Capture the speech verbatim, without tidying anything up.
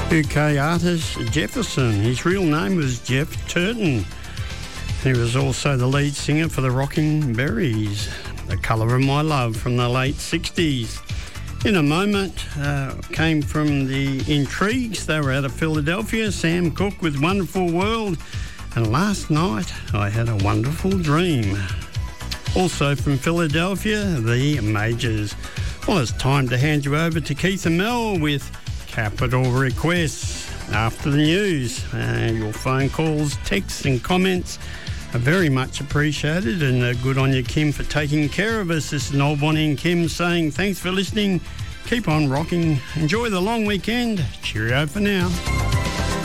U K artist Jefferson. His real name was Jeff Turton. He was also the lead singer for the Rocking Berries. The Colour of My Love from the late sixties. In a moment, uh, came from the Intrigues. They were out of Philadelphia. Sam Cooke with Wonderful World. And Last Night, I Had a Wonderful Dream. Also from Philadelphia, the Majors. Well, it's time to hand you over to Keith and Mel with Capital Requests. After the news, uh, your phone calls, texts and comments are very much appreciated, and uh, good on you, Kim, for taking care of us. This is Noel Bonnie and Kim saying thanks for listening. Keep on rocking. Enjoy the long weekend. Cheerio for now.